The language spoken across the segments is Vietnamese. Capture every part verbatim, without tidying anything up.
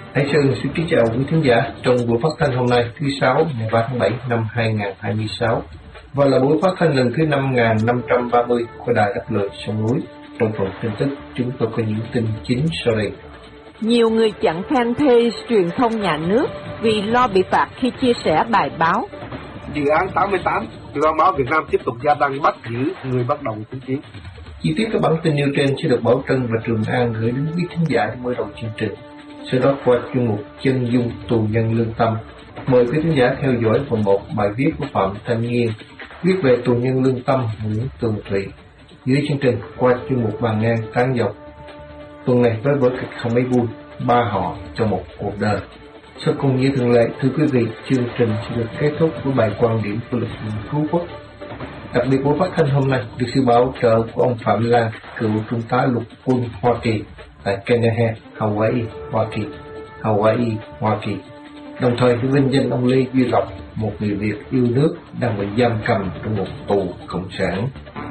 Hãy Sơn xin kính chào quý thính giả trong buổi phát thanh hôm nay thứ sáu ngày ba tháng bảy năm hai nghìn không trăm hai mươi sáu và là buổi phát thanh lần thứ năm nghìn năm trăm ba mươi của Đài Đáp Lời Sông Núi. Trong phần tin tức chúng tôi có những tin chính sau đây. Nhiều người chặn fanpage truyền thông nhà nước vì lo bị phạt khi chia sẻ bài báo. Dự án tám mươi tám, Cơ quan báo Việt Nam tiếp tục gia tăng bắt giữ người bất đồng chính kiến. Chi tiết các bản tin nêu trên sẽ được Bảo Trân và Trường An gửi đến quý thính giả mở đầu chương trình. Sau đó qua chuyên mục Chân dung tù nhân lương tâm, mời quý thính giả theo dõi phần một bài viết của Phạm Thanh Nghiên viết về tù nhân lương tâm Nguyễn Tường Thụy. Dưới chương trình qua chuyên mục Bàn Ngang Tán Dọc. Tuần này với vở kịch không mấy vui, Ba Họ Cho Một Cuộc Đời. Sau cùng như thường lệ, thưa quý vị, chương trình sẽ được kết thúc với bài quan điểm của lực lượng cứu quốc. Đặc biệt buổi phát thanh hôm nay được sự bảo trợ của ông Phạm Lan, cựu trung tá lục quân Hoa Kỳ tại Kennedy, Hawaii, Hoa Kỳ, Hawaii, Hoa Kỳ. Đồng thời vinh danh ông Lê Duy Lộc, một người Việt yêu nước đang bị giam cầm trong một tù cộng sản.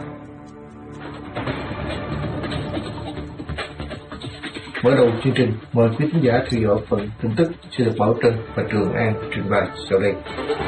Mở đầu chương trình, mời quý khán giả theo dõi phần tin tức sẽ được Bảo Trân và Trường An trình bày sau đây.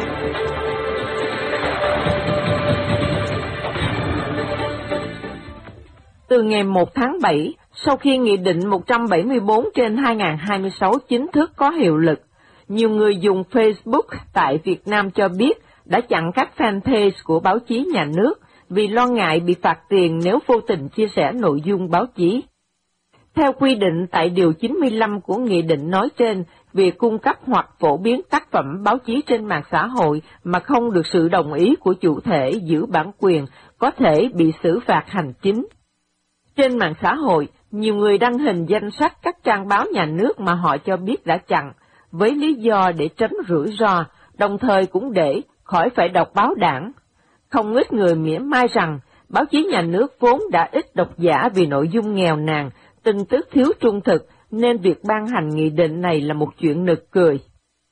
Từ ngày một tháng bảy, sau khi Nghị định một trăm bảy mươi tư trên hai nghìn không trăm hai mươi sáu chính thức có hiệu lực, nhiều người dùng Facebook tại Việt Nam cho biết đã chặn các fanpage của báo chí nhà nước vì lo ngại bị phạt tiền nếu vô tình chia sẻ nội dung báo chí. Theo quy định tại Điều chín mươi lăm của Nghị định nói trên, việc cung cấp hoặc phổ biến tác phẩm báo chí trên mạng xã hội mà không được sự đồng ý của chủ thể giữ bản quyền có thể bị xử phạt hành chính. Trên mạng xã hội, nhiều người đăng hình danh sách các trang báo nhà nước mà họ cho biết đã chặn, với lý do để tránh rủi ro, đồng thời cũng để khỏi phải đọc báo đảng. Không ít người mỉa mai rằng, báo chí nhà nước vốn đã ít độc giả vì nội dung nghèo nàn, tin tức thiếu trung thực, nên việc ban hành nghị định này là một chuyện nực cười.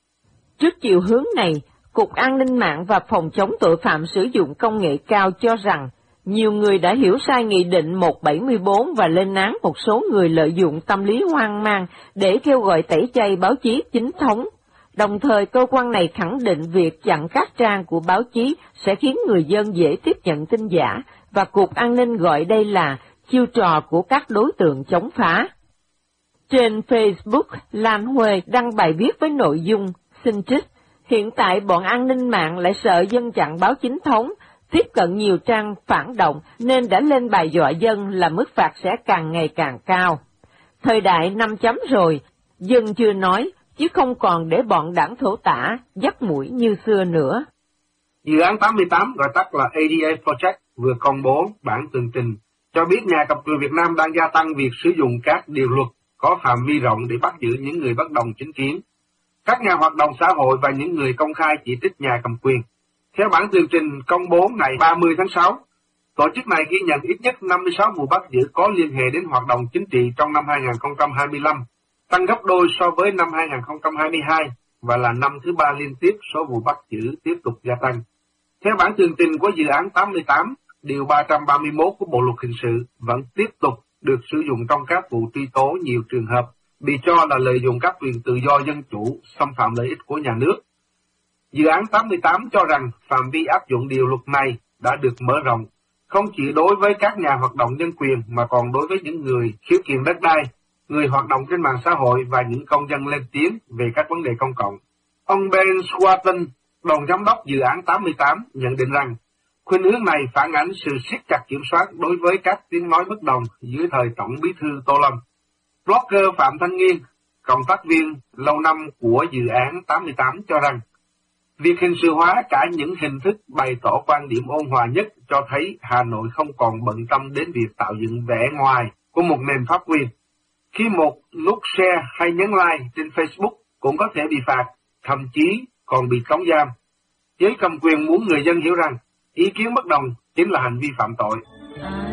Trước chiều hướng này, Cục An ninh mạng và Phòng chống tội phạm sử dụng công nghệ cao cho rằng, nhiều người đã hiểu sai Nghị định một trăm bảy mươi tư và lên án một số người lợi dụng tâm lý hoang mang để kêu gọi tẩy chay báo chí chính thống. Đồng thời, cơ quan này khẳng định việc chặn các trang của báo chí sẽ khiến người dân dễ tiếp nhận tin giả, và Cục An ninh gọi đây là chiêu trò của các đối tượng chống phá. Trên Facebook, Lan Huê đăng bài viết với nội dung, xin trích, hiện tại bọn an ninh mạng lại sợ dân chặn báo chính thống, tiếp cận nhiều trang phản động nên đã lên bài dọa dân là mức phạt sẽ càng ngày càng cao. Thời đại năm chấm rồi, dân chưa nói, chứ không còn để bọn đảng thổ tả dắt mũi như xưa nữa. Dự án tám mươi tám, gọi tắt là a đê a Project, vừa công bố bản tường trình, cho biết nhà cầm quyền Việt Nam đang gia tăng việc sử dụng các điều luật có phạm vi rộng để bắt giữ những người bất đồng chính kiến, các nhà hoạt động xã hội và những người công khai chỉ trích nhà cầm quyền. Theo bản tường trình công bố ngày ba mươi tháng sáu, tổ chức này ghi nhận ít nhất năm mươi sáu vụ bắt giữ có liên hệ đến hoạt động chính trị trong năm hai nghìn không trăm hai mươi lăm, tăng gấp đôi so với năm hai nghìn không trăm hai mươi hai và là năm thứ ba liên tiếp số vụ bắt giữ tiếp tục gia tăng. Theo bản tường trình của dự án tám mươi tám, Điều ba trăm ba mươi mốt của Bộ Luật Hình sự vẫn tiếp tục được sử dụng trong các vụ truy tố nhiều trường hợp bị cho là lợi dụng các quyền tự do dân chủ, xâm phạm lợi ích của nhà nước. Dự án tám mươi tám cho rằng phạm vi áp dụng điều luật này đã được mở rộng, không chỉ đối với các nhà hoạt động nhân quyền mà còn đối với những người khiếu kiện đất đai, người hoạt động trên mạng xã hội và những công dân lên tiếng về các vấn đề công cộng. Ông Ben Swarton, đồng giám đốc dự án tám mươi tám, nhận định rằng khuynh hướng này phản ánh sự siết chặt kiểm soát đối với các tiếng nói bất đồng dưới thời Tổng bí thư Tô Lâm. Blogger Phạm Thanh Nghiên, cộng tác viên lâu năm của dự án tám mươi tám cho rằng, việc hình sự hóa cả những hình thức bày tỏ quan điểm ôn hòa nhất cho thấy Hà Nội không còn bận tâm đến việc tạo dựng vẻ ngoài của một nền pháp quyền. Khi một nút share hay nhấn like trên Facebook cũng có thể bị phạt, thậm chí còn bị tống giam. Giới cầm quyền muốn người dân hiểu rằng ý kiến bất đồng chính là hành vi phạm tội.